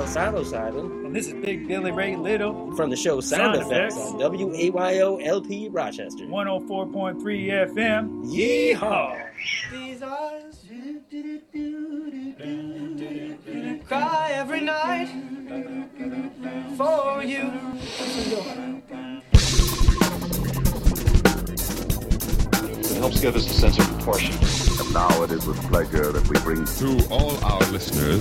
Gonzalo Sidon. And this is Big Billy Ray Little. From the show Sound Effects on WAYO LP Rochester. 104.3 FM. Yeehaw! These eyes cry every night for you. It helps give us a sense of proportion. And now it is with pleasure that we bring to all our listeners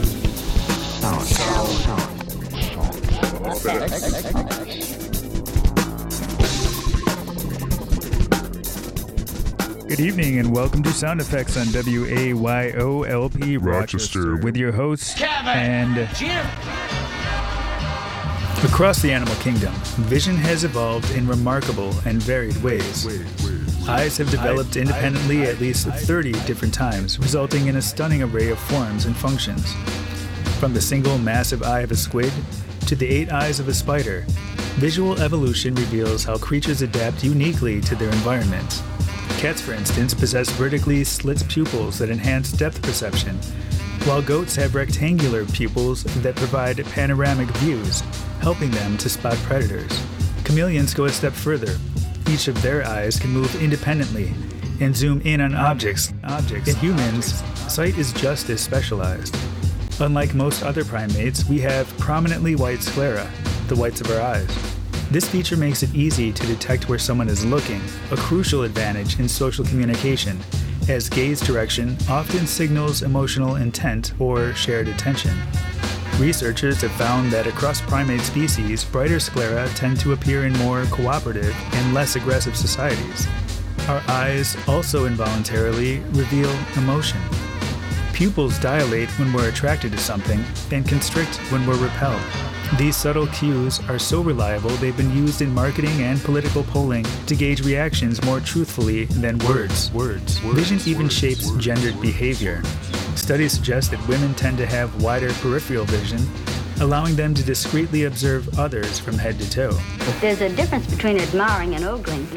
Good evening and welcome to Sound Effects on WAYO LP Rochester with your hosts Kevin and Jim. Across the animal kingdom, vision has evolved in remarkable and varied ways. Eyes have developed independently at least 30 different times, resulting in a stunning array of forms and functions. From the single massive eye of a squid to the 8 eyes of a spider, visual evolution reveals how creatures adapt uniquely to their environment. Cats, for instance, possess vertically slit pupils that enhance depth perception, while goats have rectangular pupils that provide panoramic views, helping them to spot predators. Chameleons go a step further. Each of their eyes can move independently and zoom in on objects. In humans, sight is just as specialized. Unlike most other primates, we have prominently white sclera, the whites of our eyes. This feature makes it easy to detect where someone is looking, a crucial advantage in social communication, as gaze direction often signals emotional intent or shared attention. Researchers have found that across primate species, brighter sclera tend to appear in more cooperative and less aggressive societies. Our eyes also involuntarily reveal emotion. Pupils dilate when we're attracted to something and constrict when we're repelled. These subtle cues are so reliable they've been used in marketing and political polling to gauge reactions more truthfully than words. Vision even shapes gendered behavior. Studies suggest that women tend to have wider peripheral vision, allowing them to discreetly observe others from head to toe. There's a difference between admiring and ogling.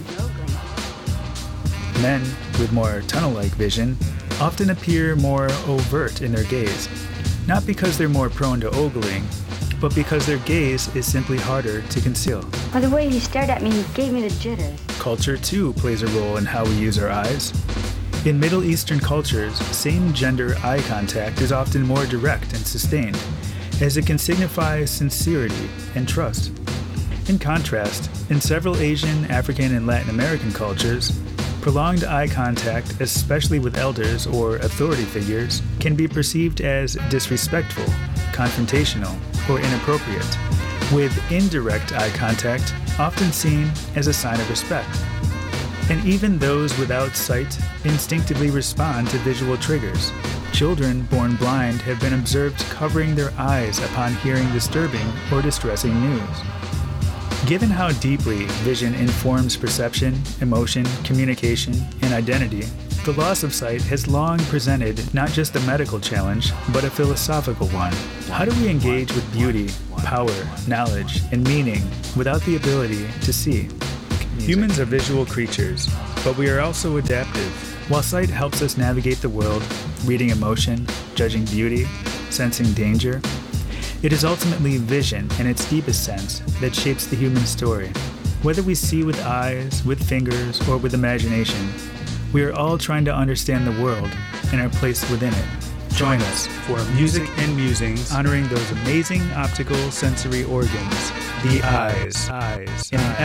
Men with more tunnel-like vision often appear more overt in their gaze, not because they're more prone to ogling, but because their gaze is simply harder to conceal. By the way he stared at me, he gave me the jitters. Culture, too, plays a role in how we use our eyes. In Middle Eastern cultures, same-gender eye contact is often more direct and sustained, as it can signify sincerity and trust. In contrast, in several Asian, African, and Latin American cultures, prolonged eye contact, especially with elders or authority figures, can be perceived as disrespectful, confrontational, or inappropriate, with indirect eye contact often seen as a sign of respect. And even those without sight instinctively respond to visual triggers. Children born blind have been observed covering their eyes upon hearing disturbing or distressing news. Given how deeply vision informs perception, emotion, communication, and identity, the loss of sight has long presented not just a medical challenge, but a philosophical one. How do we engage with beauty, power, knowledge, and meaning without the ability to see? Humans are visual creatures, but we are also adaptive. While sight helps us navigate the world, reading emotion, judging beauty, sensing danger, it is ultimately vision in its deepest sense that shapes the human story. Whether we see with eyes, with fingers, or with imagination, we are all trying to understand the world and our place within it. Join us for Music and Musings, honoring those amazing optical sensory organs, the eyes.